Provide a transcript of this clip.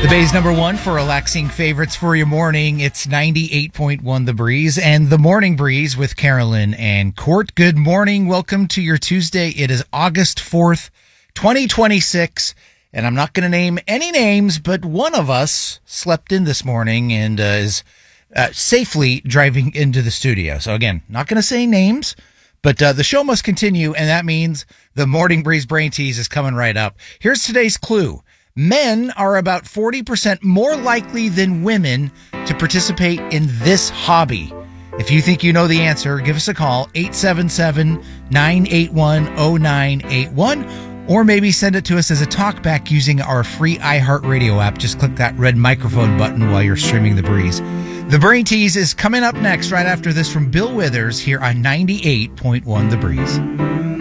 The Bay's number one for relaxing favorites for your morning. It's 98.1 The Breeze and The Morning Breeze with Carolyn and Court. Good morning. Welcome to your Tuesday. It is August 4th, 2026. And I'm not going to name any names, but one of us slept in this morning and is safely driving into the studio. So again, not going to say names, but the show must continue. And that means the Morning Breeze Brain Tease is coming right up. Here's today's clue. Men are about 40% more likely than women to participate in this hobby. If you think you know the answer, give us a call, 877-981-0981, or maybe send it to us as a talkback using our free iHeartRadio app. Just click that red microphone button while you're streaming The Breeze. The Brain Tease is coming up next right after this from Bill Withers here on 98.1 The Breeze.